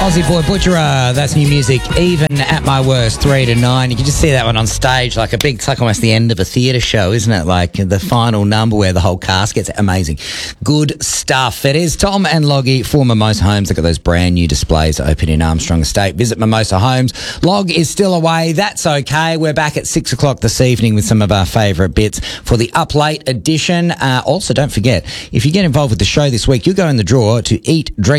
Aussie boy Butcherer, that's new music. Even at my worst, 3 to 9. You can just see that one on stage, like it's like almost the end of a theatre show, isn't it? Like the final number where the whole cast gets amazing. Good stuff. It is Tom and Loggy for Mimosa Homes. They've got those brand new displays open in Armstrong Estate. Visit Mimosa Homes. Log is still away. That's okay. We're back at 6 o'clock this evening with some of our favourite bits for the Up Late edition. Also, don't forget, if you get involved with the show this week, you'll go in the draw to eat, drink,